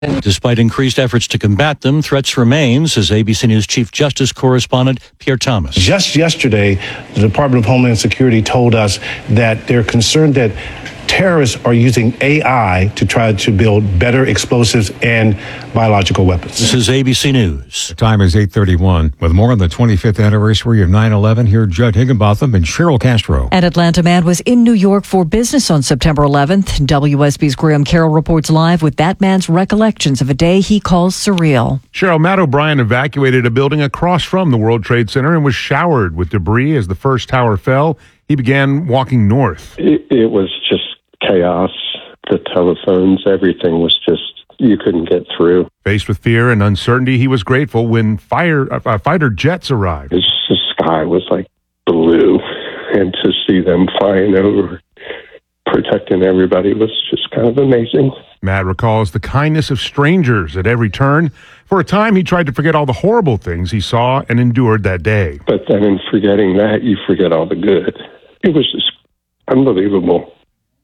Despite increased efforts to combat them, threats remain, says ABC News Chief Justice correspondent Pierre Thomas. Just yesterday, the Department of Homeland Security told us that they're concerned that terrorists are using AI to try to build better explosives and biological weapons. This is ABC News. The time is 8:31. With more on the 25th anniversary of 9/11, here Judd Higginbotham and Cheryl Castro. An Atlanta man was in New York for business on September 11th. WSB's Graham Carroll reports live with that man's recollections of a day he calls surreal. Cheryl, Matt O'Brien evacuated a building across from the World Trade Center and was showered with debris as the first tower fell. He began walking north. It was just chaos. The telephones, everything was just, you couldn't get through. Faced with fear and uncertainty, he was grateful when fighter jets arrived. The sky was like blue, and to see them flying over, protecting everybody was just kind of amazing. Matt recalls the kindness of strangers at every turn. For a time, he tried to forget all the horrible things he saw and endured that day. But then in forgetting that, you forget all the good. It was just unbelievable.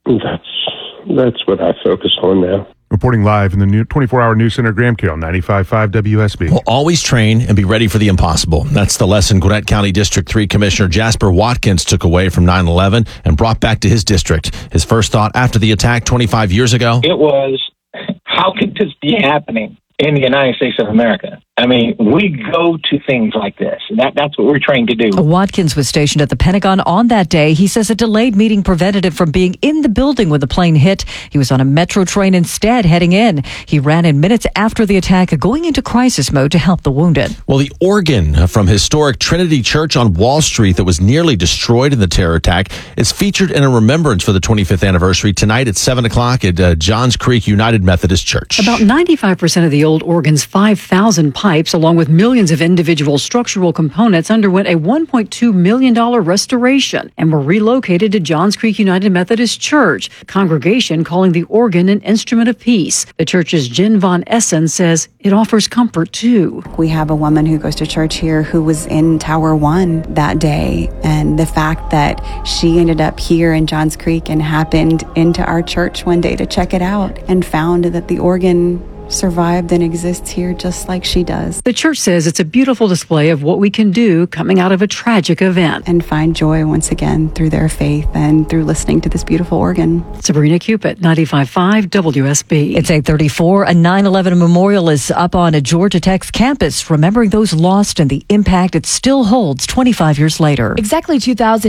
That's what I focus on now. Reporting live in the new 24-hour news center, Graham Carroll, 95.5 WSB. Well, always train and be ready for the impossible. That's the lesson Gwinnett County District 3 Commissioner Jasper Watkins took away from 9/11 and brought back to his district. His first thought after the attack 25 years ago? It was, how could this be happening in the United States of America? I mean, we go to things like this. That's what we're trained to do. Watkins was stationed at the Pentagon on that day. He says a delayed meeting prevented him from being in the building when the plane hit. He was on a metro train instead heading in. He ran in minutes after the attack, going into crisis mode to help the wounded. Well, the organ from historic Trinity Church on Wall Street that was nearly destroyed in the terror attack is featured in a remembrance for the 25th anniversary tonight at 7 o'clock at Johns Creek United Methodist Church. About 95% of the old organ's 5,000 pipes, along with millions of individual structural components, underwent a $1.2 million restoration and were relocated to Johns Creek United Methodist Church, the congregation calling the organ an instrument of peace. The church's Jen Von Essen says it offers comfort, too. We have a woman who goes to church here who was in Tower 1 that day, and the fact that she ended up here in Johns Creek and happened into our church one day to check it out and found that the organ survived and exists here just like she does. The church says it's a beautiful display of what we can do coming out of a tragic event. And find joy once again through their faith and through listening to this beautiful organ. Sabrina Cupid, 95.5 WSB. It's 8:34. A 9/11 memorial is up on a Georgia Tech's campus, remembering those lost and the impact it still holds 25 years later. Exactly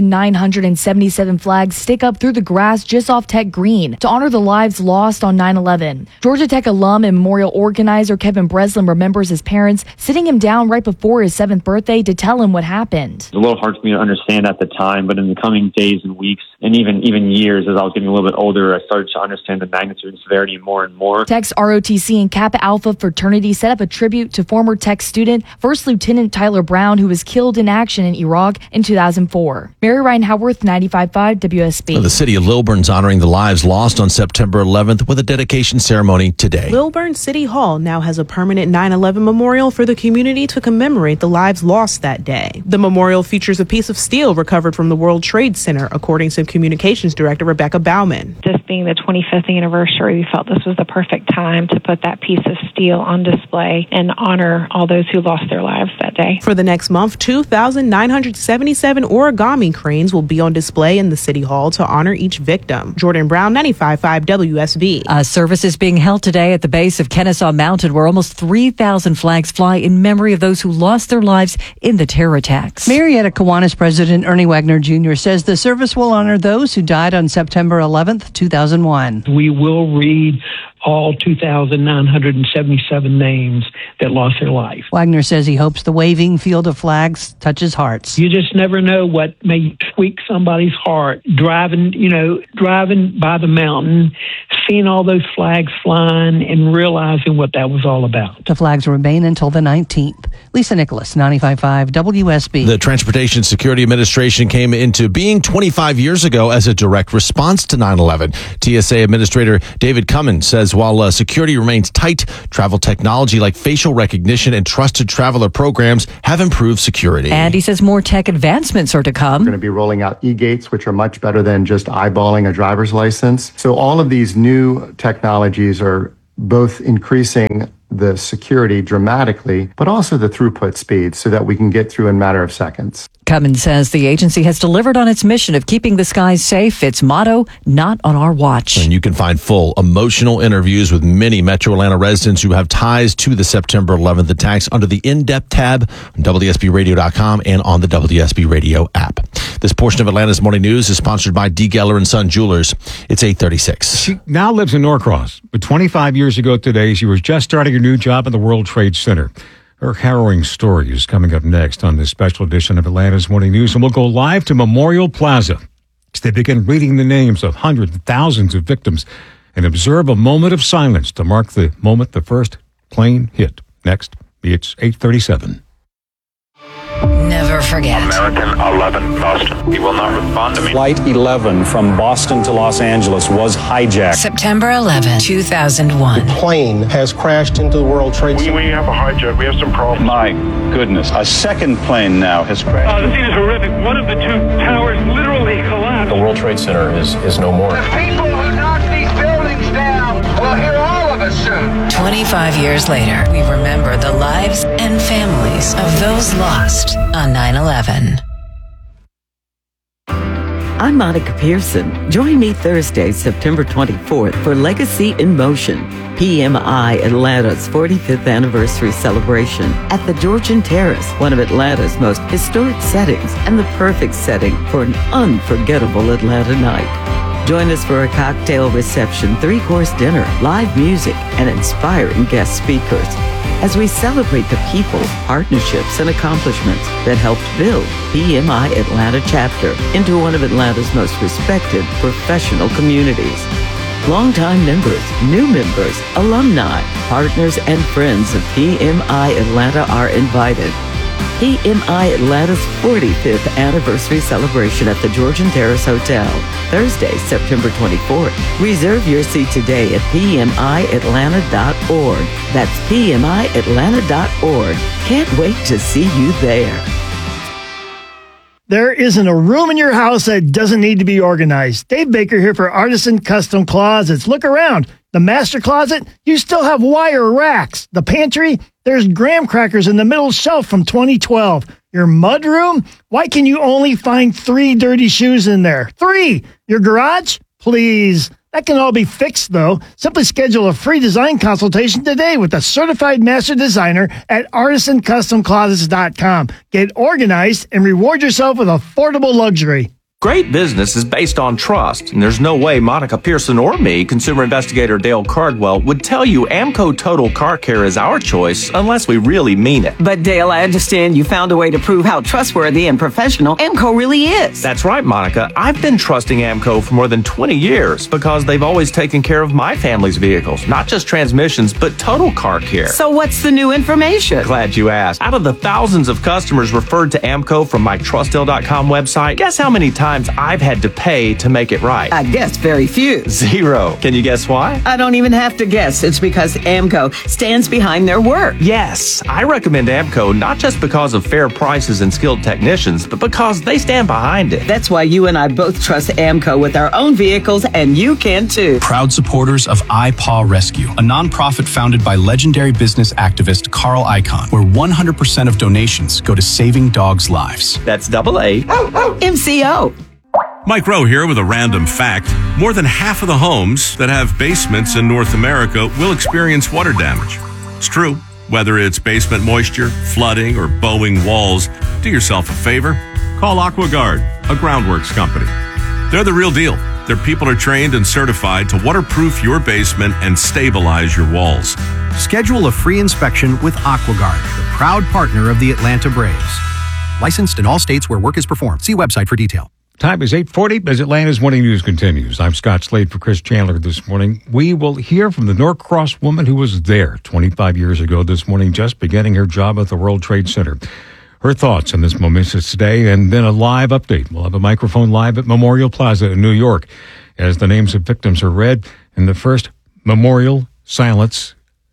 2,977 flags stick up through the grass just off Tech Green to honor the lives lost on 9/11. Georgia Tech alum and memorial organizer Kevin Breslin remembers his parents sitting him down right before his 7th birthday to tell him what happened. It's a little hard for me to understand at the time, but in the coming days and weeks and even years as I was getting a little bit older, I started to understand the magnitude and severity more and more. Tech's ROTC and Kappa Alpha fraternity set up a tribute to former Tech student First Lieutenant Tyler Brown, who was killed in action in Iraq in 2004. Mary Ryan Howarth, 95.5 WSB. Well, the city of Lilburn's honoring the lives lost on September 11th with a dedication ceremony today. Lilburn City Hall now has a permanent 9/11 memorial for the community to commemorate the lives lost that day. The memorial features a piece of steel recovered from the World Trade Center, according to Communications Director Rebecca Bauman. This being the 25th anniversary, we felt this was the perfect time to put that piece of steel on display and honor all those who lost their lives that day. For the next month, 2,977 origami cranes will be on display in the City Hall to honor each victim. Jordan Brown, 95.5 WSB. A service is being held today at the base of Kennesaw Mountain, where almost 3,000 flags fly in memory of those who lost their lives in the terror attacks. Marietta Kiwanis President Ernie Wagner Jr. says the service will honor those who died on September 11th, 2001. We will read all 2,977 names that lost their life. Wagner says he hopes the waving field of flags touches hearts. You just never know what may tweak somebody's heart. Driving by the mountain, seeing all those flags flying and realizing what that was all about. The flags remain until the 19th. Lisa Nicholas, 95.5 WSB. The Transportation Security Administration came into being 25 years ago as a direct response to 9/11. TSA Administrator David Cummins says while security remains tight, travel technology like facial recognition and trusted traveler programs have improved security. And he says more tech advancements are to come. We're going to be rolling out e-gates, which are much better than just eyeballing a driver's license. So all of these new technologies are both increasing the security dramatically, but also the throughput speed so that we can get through in a matter of seconds. Cummins says the agency has delivered on its mission of keeping the skies safe. Its motto, not on our watch. And you can find full emotional interviews with many Metro Atlanta residents who have ties to the September 11th attacks under the in-depth tab on WSBRadio.com and on the WSB Radio app. This portion of Atlanta's Morning News is sponsored by D. Geller & Son Jewelers. It's 8:36. She now lives in Norcross, but 25 years ago today, she was just starting a new job at the World Trade Center. Her harrowing story is coming up next on this special edition of Atlanta's Morning News, and we'll go live to Memorial Plaza as they begin reading the names of hundreds of thousands of victims and observe a moment of silence to mark the moment the first plane hit. Next, it's 8:37. Never forget. American 11, Boston. He will not respond to me. Flight 11 from Boston to Los Angeles was hijacked. September 11, 2001. The plane has crashed into the World Trade Center. We have a hijack. We have some problems. My goodness. A second plane now has crashed. The scene is horrific. One of the two towers literally collapsed. The World Trade Center is no more. The people who knocked these buildings down will hear all of us soon. 25 years later, we remember the lives and families of those lost on 9/11. I'm Monica Pearson. Join me Thursday, September 24th for Legacy in Motion, PMI Atlanta's 45th anniversary celebration at the Georgian Terrace, one of Atlanta's most historic settings and the perfect setting for an unforgettable Atlanta night. Join us for a cocktail reception, 3-course dinner, live music, and inspiring guest speakers as we celebrate the people, partnerships, and accomplishments that helped build PMI Atlanta chapter into one of Atlanta's most respected professional communities. Longtime members, new members, alumni, partners, and friends of PMI Atlanta are invited. PMI Atlanta's 45th anniversary celebration at the Georgian Terrace Hotel, Thursday, September 24th. Reserve your seat today at PMIAtlanta.org. That's PMIAtlanta.org. Can't wait to see you there. There isn't a room in your house that doesn't need to be organized. Dave Baker here for Artisan Custom Closets. Look around. The master closet, you still have wire racks. The pantry, there's graham crackers in the middle shelf from 2012. Your mud room, why can you only find 3 dirty shoes in there? 3! Your garage? Please. That can all be fixed, though. Simply schedule a free design consultation today with a certified master designer at artisancustomclosets.com. Get organized and reward yourself with affordable luxury. Great business is based on trust, and there's no way Monica Pearson or me, consumer investigator Dale Cardwell, would tell you Amco Total Car Care is our choice unless we really mean it. But Dale, I understand you found a way to prove how trustworthy and professional Amco really is. That's right, Monica. I've been trusting Amco for more than 20 years because they've always taken care of my family's vehicles, not just transmissions, but total car care. So what's the new information? Glad you asked. Out of the thousands of customers referred to Amco from my TrustDale.com website, guess how many times I've had to pay to make it right? I guess very few. 0. Can you guess why? I don't even have to guess. It's because Amco stands behind their work. Yes, I recommend Amco not just because of fair prices and skilled technicians, but because they stand behind it. That's why you and I both trust Amco with our own vehicles, and you can too. Proud supporters of iPaw Rescue, a nonprofit founded by legendary business activist Carl Icahn, where 100% of donations go to saving dogs' lives. That's AA. MCO. Mike Rowe here with a random fact. More than half of the homes that have basements in North America will experience water damage. It's true. Whether it's basement moisture, flooding, or bowing walls, do yourself a favor. Call AquaGuard, a groundworks company. They're the real deal. Their people are trained and certified to waterproof your basement and stabilize your walls. Schedule a free inspection with AquaGuard, the proud partner of the Atlanta Braves. Licensed in all states where work is performed. See website for detail. Time is 8:40 as Atlanta's Morning News continues. I'm Scott Slade for Chris Chandler this morning. We will hear from the Norcross woman who was there 25 years ago this morning, just beginning her job at the World Trade Center. Her thoughts on this momentous day, and then a live update. We'll have a microphone live at Memorial Plaza in New York as the names of victims are read. And the first memorial silence,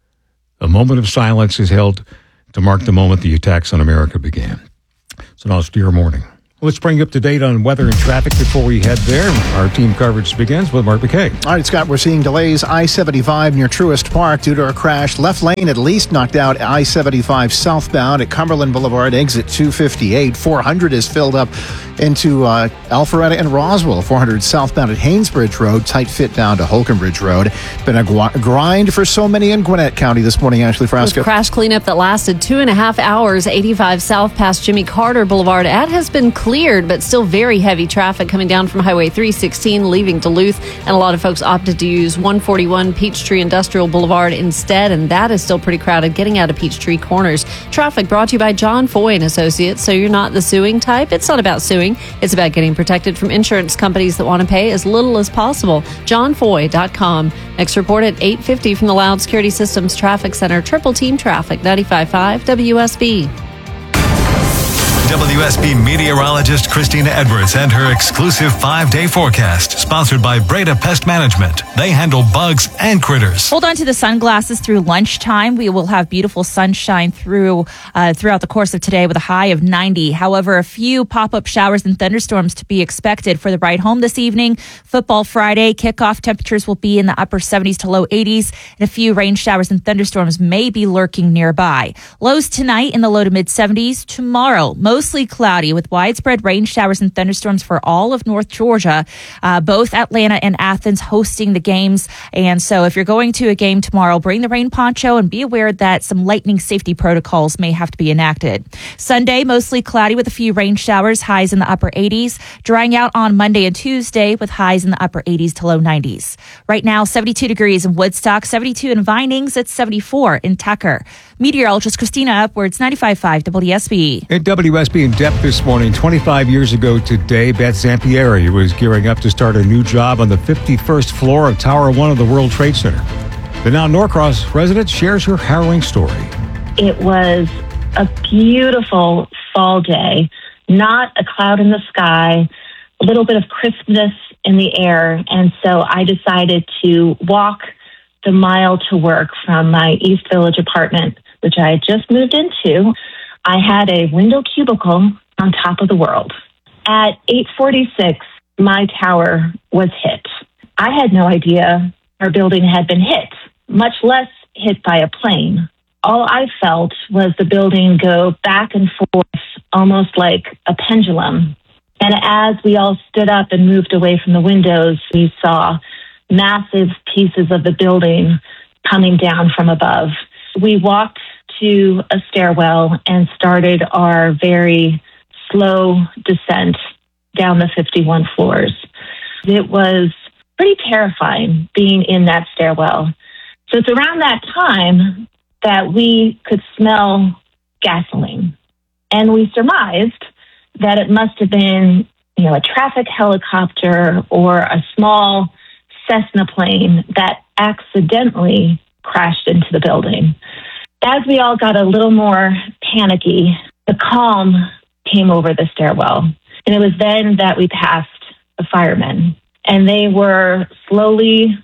a moment of silence is held to mark the moment the attacks on America began. So now it's to your morning. Let's bring you up to date on weather and traffic before we head there. Our team coverage begins with Mark McKay. All right, Scott, we're seeing delays I-75 near Truist Park due to a crash. Left lane at least knocked out I-75 southbound at Cumberland Boulevard, exit 258. 400 is filled up into Alpharetta and Roswell. 400 southbound at Haynesbridge Road, tight fit down to Holcomb-Bridge Road. Been a grind for so many in Gwinnett County this morning, Ashley Frasca. With crash cleanup that lasted 2.5 hours, 85 south past Jimmy Carter Boulevard has been cleared, but still very heavy traffic coming down from Highway 316, leaving Duluth, and a lot of folks opted to use 141 Peachtree Industrial Boulevard instead, and that is still pretty crowded getting out of Peachtree Corners. Traffic brought to you by John Foy and Associates. So you're not the suing type. It's not about suing. It's about getting protected from insurance companies that want to pay as little as possible. JohnFoy.com. Next report at 8:50 from the Loud Security Systems Traffic Center. Triple Team Traffic, 95.5 WSB. WSB meteorologist Christina Edwards and her exclusive 5-day forecast, sponsored by Breda Pest Management. They handle bugs and critters. Hold on to the sunglasses through lunchtime. We will have beautiful sunshine throughout the course of today with a high of 90. However, a few pop-up showers and thunderstorms to be expected for the ride home this evening. Football Friday, kickoff temperatures will be in the upper 70s to low 80s, and a few rain showers and thunderstorms may be lurking nearby. Lows tonight in the low to mid 70s. Tomorrow, mostly cloudy with widespread rain showers and thunderstorms for all of North Georgia, both Atlanta and Athens hosting the games. And so if you're going to a game tomorrow, bring the rain poncho and be aware that some lightning safety protocols may have to be enacted. Sunday, mostly cloudy with a few rain showers, highs in the upper 80s, drying out on Monday and Tuesday with highs in the upper 80s to low 90s. Right now, 72 degrees in Woodstock, 72 in Vinings, it's 74 in Tucker. Meteorologist Christina Upwards, 95.5 WSB. At WSB in depth this morning, 25 years ago today, Beth Zampieri was gearing up to start a new job on the 51st floor of Tower 1 of the World Trade Center. The now Norcross resident shares her harrowing story. It was a beautiful fall day, not a cloud in the sky, a little bit of crispness in the air, and so I decided to walk the mile to work from my East Village apartment, which I had just moved into. I had a window cubicle on top of the world. At 8:46, my tower was hit. I had no idea our building had been hit, much less hit by a plane. All I felt was the building go back and forth, almost like a pendulum. And as we all stood up and moved away from the windows, we saw massive pieces of the building coming down from above. We walked to a stairwell and started our very slow descent down the 51 floors. It was pretty terrifying being in that stairwell. So it's around that time that we could smell gasoline. And we surmised that it must have been, a traffic helicopter or a small Cessna plane that accidentally crashed into the building. As we all got a little more panicky, the calm came over the stairwell. And it was then that we passed the firemen. And they were slowly,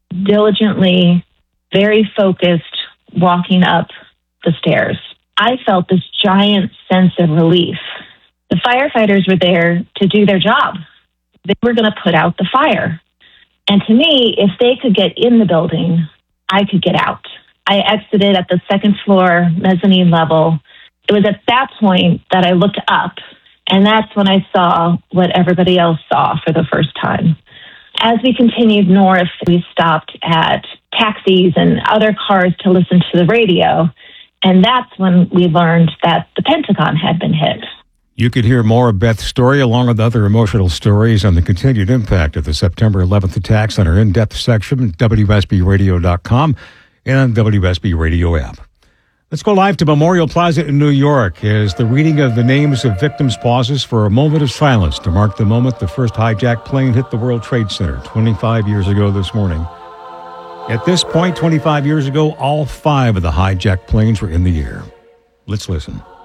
diligently, very focused, walking up the stairs. I felt this giant sense of relief. The firefighters were there to do their job. They were going to put out the fire. And to me, if they could get in the building, I could get out. I exited at the second floor mezzanine level. It was at that point that I looked up, and that's when I saw what everybody else saw for the first time. As we continued north, we stopped at taxis and other cars to listen to the radio, and that's when we learned that the Pentagon had been hit. You could hear more of Beth's story along with other emotional stories on the continued impact of the September 11th attacks on our in-depth section, WSBRadio.com, and on WSB Radio app. Let's go live to Memorial Plaza in New York as the reading of the names of victims pauses for a moment of silence to mark the moment the first hijacked plane hit the World Trade Center 25 years ago this morning. At this point, 25 years ago, all 5 of the hijacked planes were in the air. Let's listen.